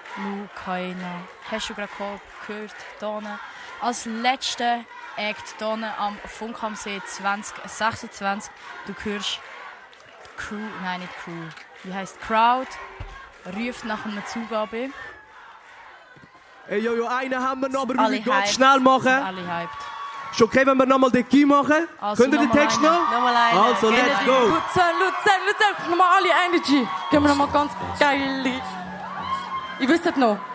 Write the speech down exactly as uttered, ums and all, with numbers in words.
Lukaina. Hast du gerade gehört? Hier. Als letzter Act hier am Funk am See zwanzig sechsundzwanzig. Du hörst Crew, nein nicht Crew, wie heisst Crowd, ruft nach einer Zugabe. Hey, jo, jo, einen haben wir noch, aber wir Alle müssen ganz hyped. schnell machen. Alle hyped. Ist okay, wenn wir nochmal den Key machen? Also Könnt ihr den nochmal Text einen. noch? Nochmal einen. Also, let's go. Luzern, Luzern, Luzern. Nochmal alle Energy. Geben wir nochmal ganz geile. Ihr wisst es noch.